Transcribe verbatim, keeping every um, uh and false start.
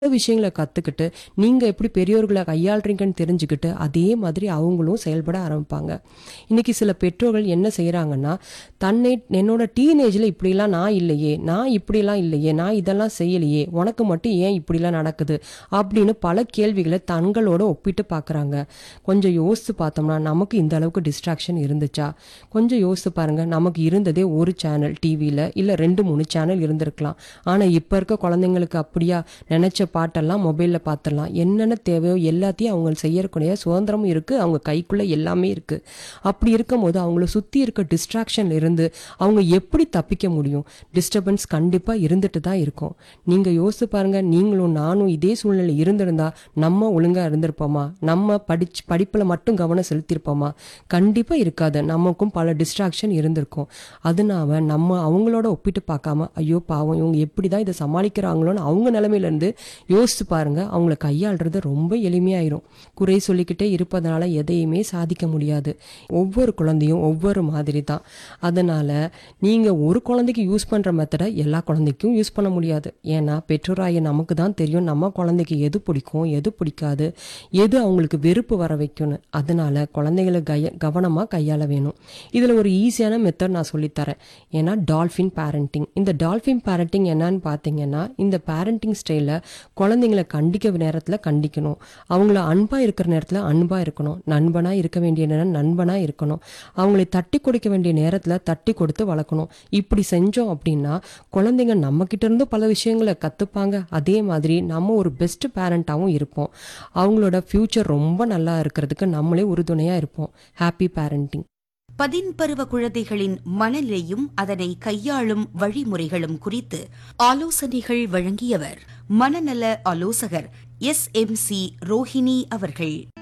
விஷயங்களை கற்றுக்கிட்டு நீங்கள் எப்படி பெரியோர்களை கையாளுறீங்கன்னு தெரிஞ்சுக்கிட்டு அதே மாதிரி அவங்களும் செயல்பட ஆரம்பிப்பாங்க. இன்றைக்கி சில பெற்றோர்கள் என்ன செய்கிறாங்கன்னா, தன்னை என்னோட டீனேஜில் இப்படிலாம் நான் இல்லையே, நான் இப்படிலாம் இல்லையே, நான் இதெல்லாம் செய்யலையே, உனக்கு மட்டும் ஏன் இப்படிலாம் நடக்குது அப்படின்னு பல கேள்விகளை தங்களோட ஒப்பிட்டு பார்க்குறாங்க. கொஞ்சம் யோசித்து பார்த்தோம்னா நமக்கு இந்த அளவுக்கு டிஸ்ட்ராக்ஷன் இருந்துச்சா? கொஞ்சம் யோசித்து பாருங்கள். நமக்கு இருந்ததே ஒரு சேனல் டிவியில், இல்லை ரெண்டு மூணு சேனல் இருந்திருக்கலாம். ஆனால் இப்போ இருக்க குழந்தைங்களுக்கு அப்படியா? நினச்ச பாட்டெல்லாம் மொபைலில் பார்த்துடலாம். என்னென்ன தேவையோ எல்லாத்தையும் அவங்க செய்யக்கூடிய சுதந்திரமும் இருக்குது, அவங்க கைக்குள்ளே எல்லாமே இருக்குது. அப்படி இருக்கும்போது அவங்கள சுற்றி இருக்க டிஸ்ட்ராக்ஷன்ல இருந்து அவங்க எப்படி தப்பிக்க முடியும்? டிஸ்டர்பன்ஸ் கண்டிப்பாக இருந்துட்டு தான் இருக்கும். நீங்கள் யோசித்து பாருங்கள், நீங்களும் நானும் இதே சூழ்நிலை இருந்திருந்தா நம்ம ஒழுங்காக இருந்திருப்போமா? நம்ம படிச்சு படிப்பில் மட்டும் கவனம் செலுத்தியிருப்போமா? கண்டிப்பாக இருக்காது. நமக்கும் பல டிஸ்ட்ராக்ஷன் இருந்திருக்கும். அதனால நம்ம அவங்களோட ஒப்பிட்டு பார்க்காம, ஐயோ பாவம் இவங்க எப்படி தான் இதை சமாளிக்கிறாங்களோன்னு அவங்க நிலைமையிலேருந்து யோசித்து பாருங்கள். அவங்கள கையாளுறது ரொம்ப எளிமையாயிரும். குறை சொல்லிக்கிட்டே இருப்பதனால எதையுமே சாதிக்க முடியாது. ஒவ்வொரு குழந்தையும் ஒவ்வொரு மாதிரி தான். அதனால் நீங்கள் ஒரு குழந்தைக்கு யூஸ் பண்ணுற மெத்தடை எல்லா குழந்தைக்கும் யூஸ் பண்ண முடியாது. ஏன்னா பெற்றோராய நமக்கு தான் தெரியும் நம்ம குழந்தைக்கு எது பிடிக்கும், எது பிடிக்காது, எது அவங்களுக்கு வெறுப்பு வர வைக்கும்னு. அதனால் குழந்தைகளை கய கவனமாக கையாள வேணும். இதில் ஒரு ஈஸியான மெத்தட் நான் சொல்லித்தரேன். ஏன்னா டால்ஃபின் பேரண்டிங். இந்த டால்ஃபின் பேரண்டிங் என்னன்னு பார்த்தீங்கன்னா, இந்த பேரண்டிங் ஸ்டைலில் குழந்தைங்களை கண்டிக்க நேரத்தில் கண்டிக்கணும், அவங்கள அன்பாக இருக்கிற நேரத்தில் அன்பாக இருக்கணும், நண்பனாக இருக்க வேண்டிய நேரம் நண்பனாக இருக்கணும், அவங்களை தட்டி கொடுக்க வேண்டிய நேரத்தில் தட்டி கொடுத்து வளர்க்கணும். இப்படி செஞ்சோம் அப்படின்னா குழந்தைங்க நம்மக்கிட்ட இருந்து பல விஷயங்களை கற்றுப்பாங்க. அதே மாதிரி நம்ம ஒரு பெஸ்ட் பேரண்டாகவும் இருப்போம். அவங்களோட ஃப்யூச்சர் ரொம்ப நல்லா இருக்கிறதுக்கு நம்மளே உறுதுணையாக இருப்போம். Happy parenting. பதின்பருவ குழந்தைகளின் மனநிலையும் அதனை கையாளும் வழிமுறைகளும் குறித்து ஆலோசனைகள் வழங்கியவர் மனநல ஆலோசகர் எஸ் எம் சி ரோஹிணி அவர்கள்.